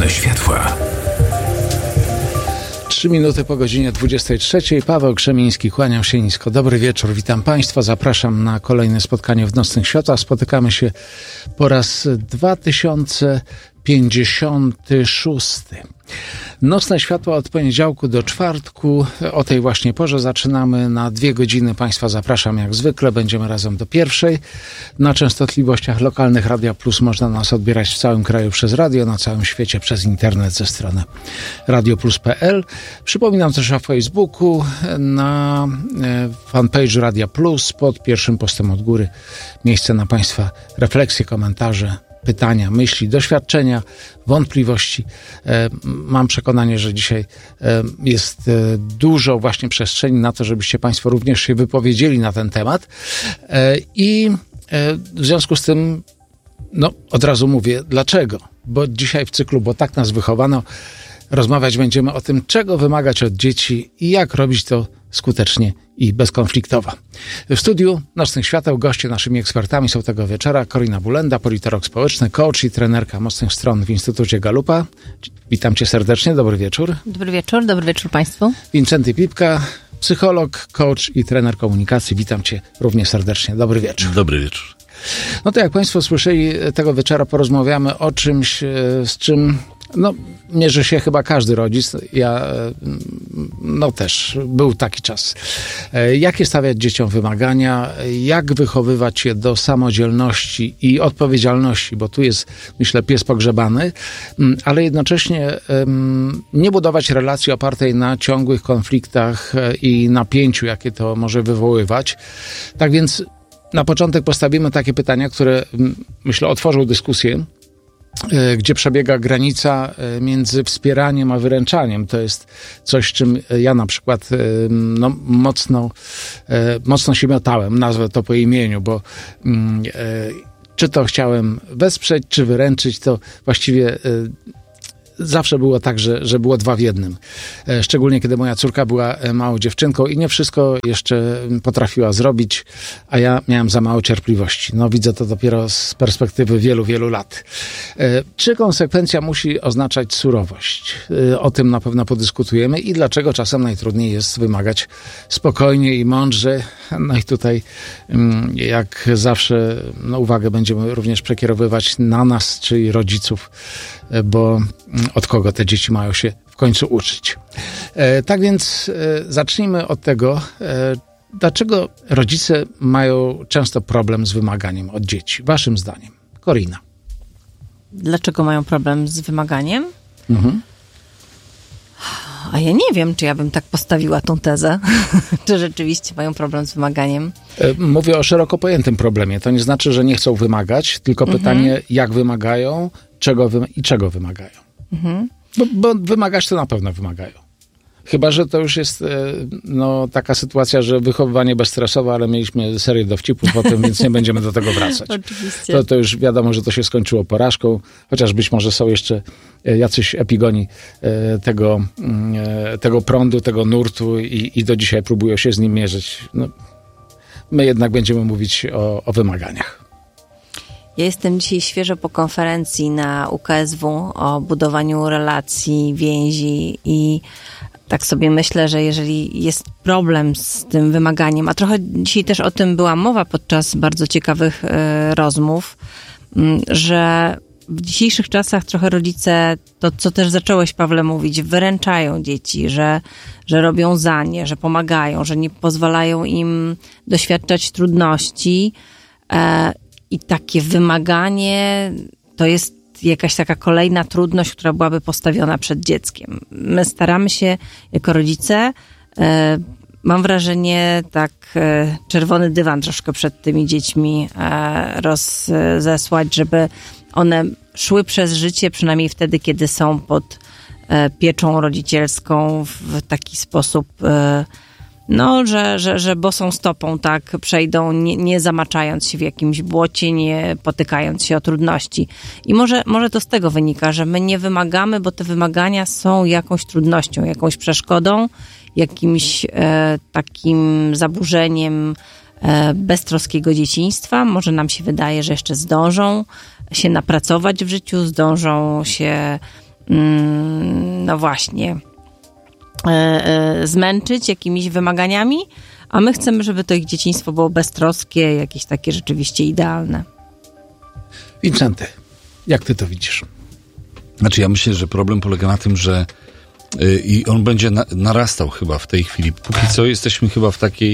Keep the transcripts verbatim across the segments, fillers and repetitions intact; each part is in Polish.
Nocne światła. Trzy minuty po godzinie dwudziestej trzeciej. Paweł Krzemiński, kłaniam się nisko. Dobry wieczór, witam Państwa. Zapraszam na kolejne spotkanie w Nocnych Światłach. Spotykamy się po raz dwa tysiące pięćdziesiąty szósty. Nocne światła od poniedziałku do czwartku. O tej właśnie porze zaczynamy. Na dwie godziny Państwa zapraszam jak zwykle. Będziemy razem do pierwszej. Na częstotliwościach lokalnych Radia Plus można nas odbierać w całym kraju przez radio, na całym świecie przez internet ze strony radioplus kropka pe el. Przypominam też o Facebooku, na fanpage Radia Plus, pod pierwszym postem od góry. Miejsce na Państwa refleksje, komentarze, pytania, myśli, doświadczenia, wątpliwości. Mam przekonanie, że dzisiaj jest dużo właśnie przestrzeni na to, żebyście Państwo również się wypowiedzieli na ten temat. I w związku z tym, no od razu mówię, dlaczego? Bo dzisiaj w cyklu, bo tak nas wychowano, rozmawiać będziemy o tym, czego wymagać od dzieci i jak robić to skutecznie i bezkonfliktowo. W studiu Nocnych Świateł goście naszymi ekspertami są tego wieczora Korina Bulenda, politolog społeczny, coach i trenerka mocnych stron w Instytucie Galupa. Witam Cię serdecznie, dobry wieczór. Dobry wieczór, dobry wieczór Państwu. Wincenty Pipka, psycholog, coach i trener komunikacji. Witam Cię również serdecznie, dobry wieczór. Dobry wieczór. No to jak Państwo słyszeli, tego wieczora porozmawiamy o czymś, z czym no, mierzy się chyba każdy rodzic. Ja, no też, był taki czas. Jakie stawiać dzieciom wymagania, jak wychowywać je do samodzielności i odpowiedzialności, bo tu jest, myślę, pies pogrzebany, ale jednocześnie nie budować relacji opartej na ciągłych konfliktach i napięciu, jakie to może wywoływać. Tak więc na początek postawimy takie pytania, które, myślę, otworzą dyskusję, gdzie przebiega granica między wspieraniem a wyręczaniem. To jest coś, czym ja na przykład no, mocno, mocno się miotałem, nazwę to po imieniu, bo czy to chciałem wesprzeć, czy wyręczyć, to właściwie zawsze było tak, że, że było dwa w jednym. Szczególnie kiedy moja córka była małą dziewczynką i nie wszystko jeszcze potrafiła zrobić, a ja miałem za mało cierpliwości. No widzę to dopiero z perspektywy wielu, wielu lat. Czy konsekwencja musi oznaczać surowość? O tym na pewno podyskutujemy i dlaczego czasem najtrudniej jest wymagać spokojnie i mądrze. No i tutaj jak zawsze no, uwagę będziemy również przekierowywać na nas, czyli rodziców, bo od kogo te dzieci mają się w końcu uczyć. E, tak więc e, zacznijmy od tego, e, dlaczego rodzice mają często problem z wymaganiem od dzieci. Waszym zdaniem. Korina. Dlaczego mają problem z wymaganiem? Mhm. A ja nie wiem, czy ja bym tak postawiła tą tezę, czy rzeczywiście mają problem z wymaganiem. E, mówię o szeroko pojętym problemie. To nie znaczy, że nie chcą wymagać, tylko mhm. pytanie, jak wymagają, czego wy- i czego wymagają. Mhm. Bo, bo wymagać to na pewno wymagają. Chyba że to już jest no, taka sytuacja, że wychowywanie bezstresowe, ale mieliśmy serię dowcipów o tym, więc nie będziemy do tego wracać. Oczywiście. To, to już wiadomo, że to się skończyło porażką, chociaż być może są jeszcze jacyś epigoni tego, tego prądu, tego nurtu i, i do dzisiaj próbują się z nim mierzyć. No, my jednak będziemy mówić o, o wymaganiach. Ja jestem dzisiaj świeżo po konferencji na U K S W o budowaniu relacji, więzi i tak sobie myślę, że jeżeli jest problem z tym wymaganiem, a trochę dzisiaj też o tym była mowa podczas bardzo ciekawych y, rozmów, y, że w dzisiejszych czasach trochę rodzice, to co też zacząłeś, Pawle, mówić, wyręczają dzieci, że, że robią za nie, że pomagają, że nie pozwalają im doświadczać trudności. Y, I takie wymaganie to jest jakaś taka kolejna trudność, która byłaby postawiona przed dzieckiem. My staramy się jako rodzice, e, mam wrażenie, tak e, czerwony dywan troszkę przed tymi dziećmi e, rozesłać, żeby one szły przez życie, przynajmniej wtedy, kiedy są pod e, pieczą rodzicielską w taki sposób e, No, że, że, że bosą stopą tak przejdą, nie, nie zamaczając się w jakimś błocie, nie potykając się o trudności. I może, może to z tego wynika, że my nie wymagamy, bo te wymagania są jakąś trudnością, jakąś przeszkodą, jakimś e, takim zaburzeniem e, beztroskiego dzieciństwa. Może nam się wydaje, że jeszcze zdążą się napracować w życiu, zdążą się no właśnie, zmęczyć jakimiś wymaganiami, a my chcemy, żeby to ich dzieciństwo było beztroskie, jakieś takie rzeczywiście idealne. Wincenty, jak ty to widzisz? Znaczy ja myślę, że problem polega na tym, że yy, i on będzie na, narastał chyba w tej chwili. Póki co jesteśmy chyba w takiej yy,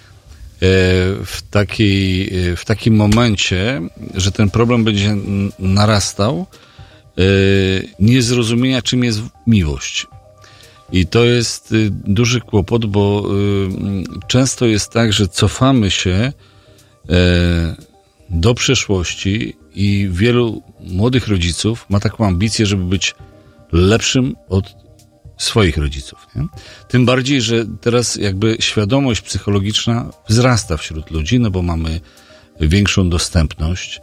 w takiej yy, w takim momencie, że ten problem będzie n- narastał yy, niezrozumienia, czym jest miłość. I to jest y, duży kłopot, bo y, często jest tak, że cofamy się y, do przeszłości i wielu młodych rodziców ma taką ambicję, żeby być lepszym od swoich rodziców. Nie? Tym bardziej, że teraz jakby świadomość psychologiczna wzrasta wśród ludzi, no bo mamy większą dostępność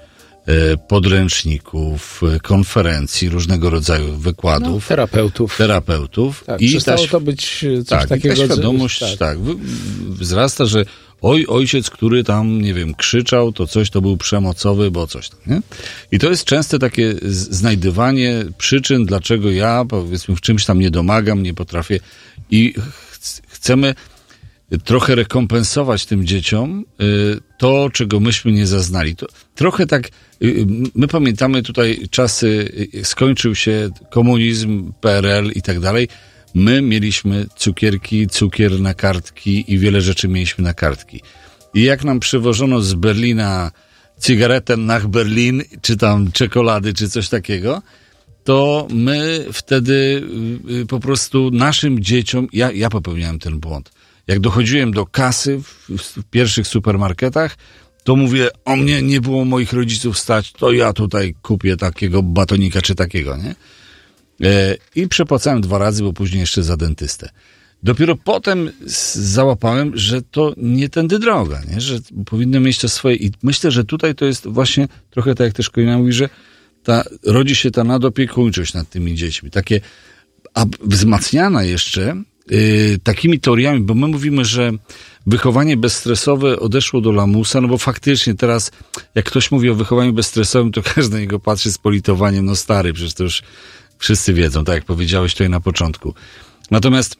podręczników, konferencji, różnego rodzaju wykładów. No, terapeutów. Terapeutów. Tak, I przestało ta, to być coś tak, takiego. I ta świadomość tak. tak, wzrasta, że oj, ojciec, który tam, nie wiem, krzyczał, to coś to był przemocowy, bo coś tam, nie? I to jest częste takie znajdywanie przyczyn, dlaczego ja, powiedzmy, w czymś tam nie domagam, nie potrafię i ch- chcemy trochę rekompensować tym dzieciom y, to, czego myśmy nie zaznali. To trochę tak, y, my pamiętamy tutaj czasy, y, skończył się komunizm, P R L i tak dalej. My mieliśmy cukierki, cukier na kartki i wiele rzeczy mieliśmy na kartki. I jak nam przywożono z Berlina cygaretę nach Berlin, czy tam czekolady, czy coś takiego, to my wtedy y, po prostu naszym dzieciom, ja, ja popełniałem ten błąd. Jak dochodziłem do kasy w, w pierwszych supermarketach, to mówię, o mnie nie było moich rodziców stać, to ja tutaj kupię takiego batonika czy takiego, nie? E, I przepłacałem dwa razy, bo później jeszcze za dentystę. Dopiero potem załapałem, że to nie tędy droga, nie? Że powinny mieć to swoje. I myślę, że tutaj to jest właśnie trochę tak, jak też Korina mówi, że ta, rodzi się ta nadopiekuńczość nad tymi dziećmi. Takie, a wzmacniana jeszcze Yy, takimi teoriami, bo my mówimy, że wychowanie bezstresowe odeszło do lamusa, no bo faktycznie teraz, jak ktoś mówi o wychowaniu bezstresowym, to każdy na niego patrzy z politowaniem, no stary, przecież to już wszyscy wiedzą, tak jak powiedziałeś tutaj na początku. Natomiast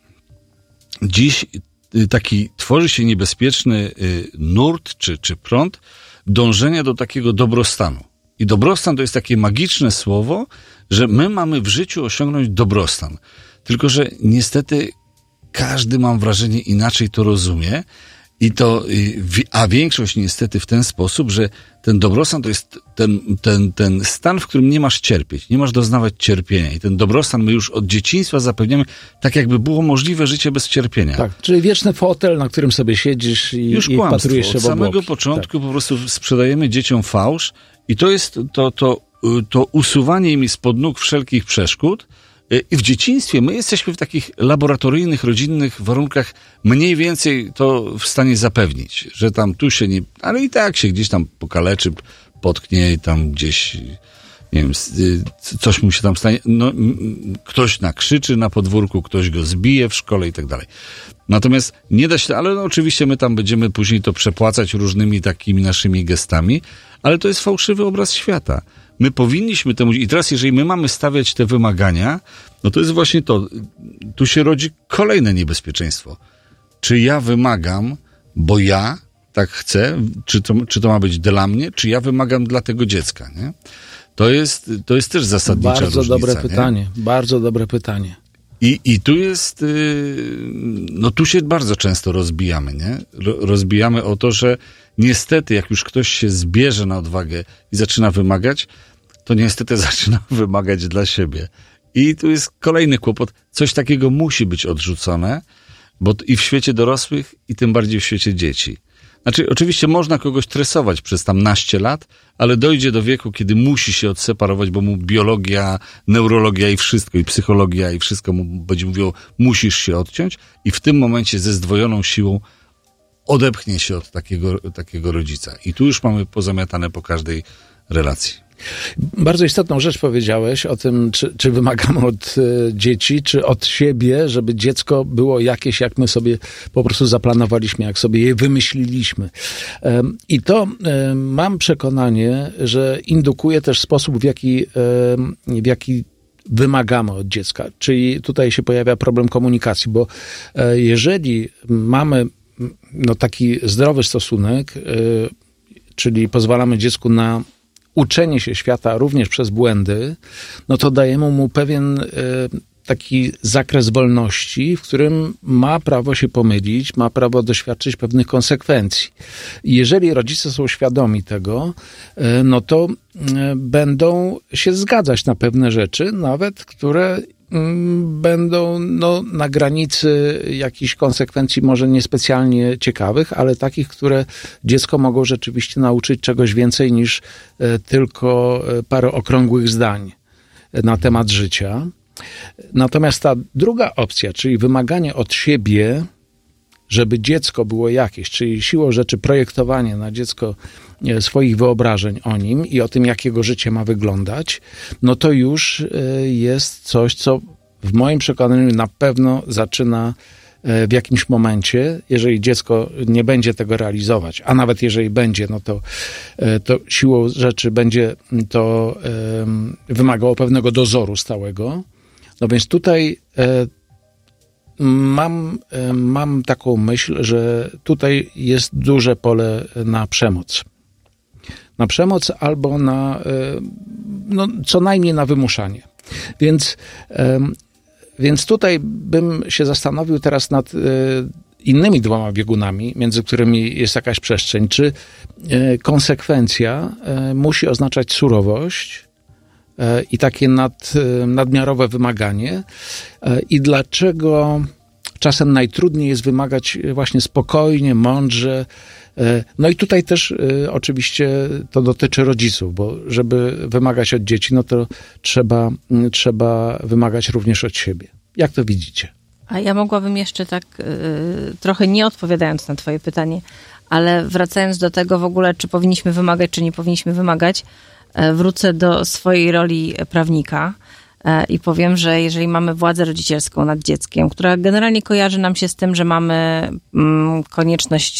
dziś yy, taki tworzy się niebezpieczny yy, nurt, czy, czy prąd dążenia do takiego dobrostanu. I dobrostan to jest takie magiczne słowo, że my mamy w życiu osiągnąć dobrostan. Tylko że niestety każdy, mam wrażenie, inaczej to rozumie i to, a większość niestety w ten sposób, że ten dobrostan to jest ten, ten, ten stan, w którym nie masz cierpieć, nie masz doznawać cierpienia i ten dobrostan my już od dzieciństwa zapewniamy, tak jakby było możliwe życie bez cierpienia. Tak, czyli wieczny fotel, na którym sobie siedzisz i, już i wpatrujesz się w od samego obłoki. początku tak. Po prostu sprzedajemy dzieciom fałsz i to jest to, to, to usuwanie im spod nóg wszelkich przeszkód. I w dzieciństwie my jesteśmy w takich laboratoryjnych, rodzinnych warunkach mniej więcej to w stanie zapewnić, że tam tu się nie... Ale i tak się gdzieś tam pokaleczy, potknie i tam gdzieś, nie wiem, coś mu się tam stanie. No, ktoś nakrzyczy na podwórku, ktoś go zbije w szkole i tak dalej. Natomiast nie da się... Ale no, oczywiście my tam będziemy później to przepłacać różnymi takimi naszymi gestami, ale to jest fałszywy obraz świata. My powinniśmy temu... I teraz, jeżeli my mamy stawiać te wymagania, no to jest właśnie to. Tu się rodzi kolejne niebezpieczeństwo. Czy ja wymagam, bo ja tak chcę, czy to, czy to ma być dla mnie, czy ja wymagam dla tego dziecka, nie? To jest, to jest też zasadnicza bardzo różnica. Bardzo dobre nie? pytanie. Bardzo dobre pytanie. I, i tu jest... No tu się bardzo często rozbijamy, nie? Rozbijamy o to, że niestety, jak już ktoś się zbierze na odwagę i zaczyna wymagać, to niestety zaczyna wymagać dla siebie. I tu jest kolejny kłopot. Coś takiego musi być odrzucone, bo i w świecie dorosłych, i tym bardziej w świecie dzieci. Znaczy, oczywiście można kogoś tresować przez tam naście lat, ale dojdzie do wieku, kiedy musi się odseparować, bo mu biologia, neurologia i wszystko, i psychologia i wszystko mu będzie mówiło, musisz się odciąć i w tym momencie ze zdwojoną siłą odepchnie się od takiego, takiego rodzica. I tu już mamy pozamiatane po każdej relacji. Bardzo istotną rzecz powiedziałeś o tym, czy, czy wymagamy od y, dzieci, czy od siebie, żeby dziecko było jakieś, jak my sobie po prostu zaplanowaliśmy, jak sobie je wymyśliliśmy. Ym, I to y, mam przekonanie, że indukuje też sposób, w jaki, y, w jaki wymagamy od dziecka. Czyli tutaj się pojawia problem komunikacji, bo jeżeli mamy no, taki zdrowy stosunek, czyli pozwalamy dziecku na uczenie się świata również przez błędy, no to dajemy mu pewien taki zakres wolności, w którym ma prawo się pomylić, ma prawo doświadczyć pewnych konsekwencji. Jeżeli rodzice są świadomi tego, no to będą się zgadzać na pewne rzeczy, nawet które będą no, na granicy jakichś konsekwencji może niespecjalnie ciekawych, ale takich, które dziecko mogą rzeczywiście nauczyć czegoś więcej niż tylko parę okrągłych zdań na temat życia. Natomiast ta druga opcja, czyli wymaganie od siebie, żeby dziecko było jakieś, czyli siłą rzeczy projektowanie na dziecko swoich wyobrażeń o nim i o tym, jak jego życie ma wyglądać, no to już jest coś, co w moim przekonaniu na pewno zaczyna w jakimś momencie, jeżeli dziecko nie będzie tego realizować, a nawet jeżeli będzie, no to, to siłą rzeczy będzie to wymagało pewnego dozoru stałego. No więc tutaj mam, mam taką myśl, że tutaj jest duże pole na przemoc. Na przemoc albo na, no, co najmniej na wymuszanie. Więc, więc tutaj bym się zastanowił teraz nad innymi dwoma biegunami, między którymi jest jakaś przestrzeń. Czy konsekwencja musi oznaczać surowość i takie nad, nadmiarowe wymaganie i dlaczego czasem najtrudniej jest wymagać właśnie spokojnie, mądrze. No i tutaj też oczywiście to dotyczy rodziców, bo żeby wymagać od dzieci, no to trzeba, trzeba wymagać również od siebie. Jak to widzicie? A ja mogłabym jeszcze tak y, trochę nie odpowiadając na twoje pytanie, ale wracając do tego w ogóle, czy powinniśmy wymagać, czy nie powinniśmy wymagać, wrócę do swojej roli prawnika i powiem, że jeżeli mamy władzę rodzicielską nad dzieckiem, która generalnie kojarzy nam się z tym, że mamy konieczność